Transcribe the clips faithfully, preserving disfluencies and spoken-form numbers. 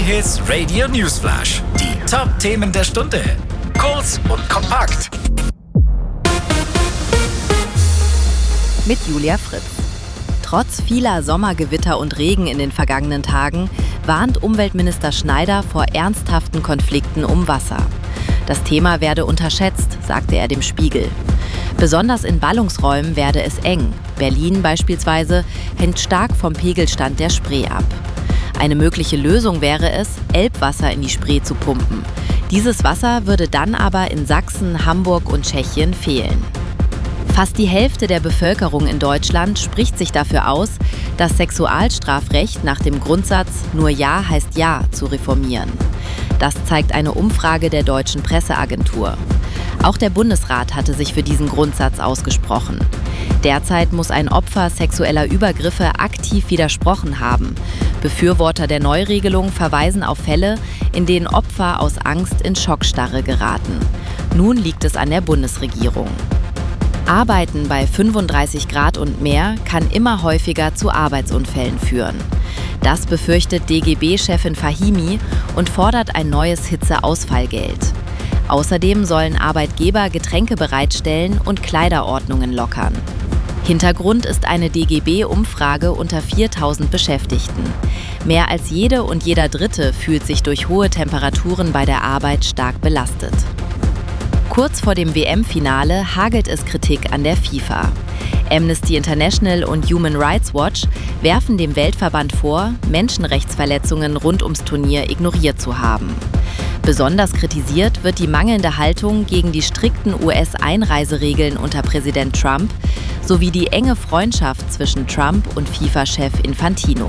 J-Hits Radio Newsflash. Die Top-Themen der Stunde. Kurz und kompakt. Mit Julia Fritz. Trotz vieler Sommergewitter und Regen in den vergangenen Tagen warnt Umweltminister Schneider vor ernsthaften Konflikten um Wasser. Das Thema werde unterschätzt, sagte er dem Spiegel. Besonders in Ballungsräumen werde es eng. Berlin beispielsweise hängt stark vom Pegelstand der Spree ab. Eine mögliche Lösung wäre es, Elbwasser in die Spree zu pumpen. Dieses Wasser würde dann aber in Sachsen, Hamburg und Tschechien fehlen. Fast die Hälfte der Bevölkerung in Deutschland spricht sich dafür aus, das Sexualstrafrecht nach dem Grundsatz „Nur Ja heißt Ja" zu reformieren. Das zeigt eine Umfrage der Deutschen Presseagentur. Auch der Bundesrat hatte sich für diesen Grundsatz ausgesprochen. Derzeit muss ein Opfer sexueller Übergriffe aktiv widersprochen haben. Befürworter der Neuregelung verweisen auf Fälle, in denen Opfer aus Angst in Schockstarre geraten. Nun liegt es an der Bundesregierung. Arbeiten bei fünfunddreißig Grad und mehr kann immer häufiger zu Arbeitsunfällen führen. Das befürchtet D G B-Chefin Fahimi und fordert ein neues Hitzeausfallgeld. Außerdem sollen Arbeitgeber Getränke bereitstellen und Kleiderordnungen lockern. Hintergrund ist eine D G B-Umfrage unter viertausend Beschäftigten. Mehr als jede und jeder Dritte fühlt sich durch hohe Temperaturen bei der Arbeit stark belastet. Kurz vor dem W M-Finale hagelt es Kritik an der FIFA. Amnesty International und Human Rights Watch werfen dem Weltverband vor, Menschenrechtsverletzungen rund ums Turnier ignoriert zu haben. Besonders kritisiert wird die mangelnde Haltung gegen die strikten U S-Einreiseregeln unter Präsident Trump sowie die enge Freundschaft zwischen Trump und FIFA-Chef Infantino.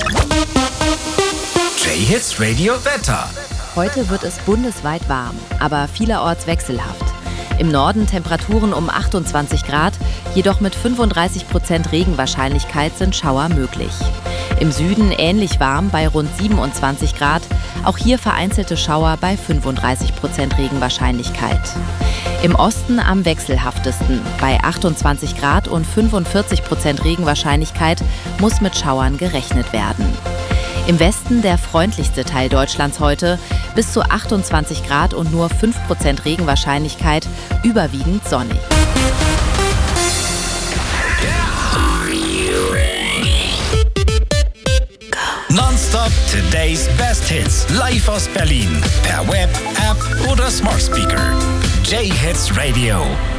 J-Hits Radio Wetter. Heute wird es bundesweit warm, aber vielerorts wechselhaft. Im Norden Temperaturen um achtundzwanzig Grad, jedoch mit fünfunddreißig Prozent Regenwahrscheinlichkeit sind Schauer möglich. Im Süden ähnlich warm bei rund siebenundzwanzig Grad, auch hier vereinzelte Schauer bei fünfunddreißig Prozent Regenwahrscheinlichkeit. Im Osten am wechselhaftesten, bei achtundzwanzig Grad und fünfundvierzig Prozent Regenwahrscheinlichkeit muss mit Schauern gerechnet werden. Im Westen der freundlichste Teil Deutschlands heute, bis zu achtundzwanzig Grad und nur fünf Prozent Regenwahrscheinlichkeit, überwiegend sonnig. Nonstop Today's Best Hits. Live aus Berlin. Per Web, App oder Smart Speaker. J-Hits Radio.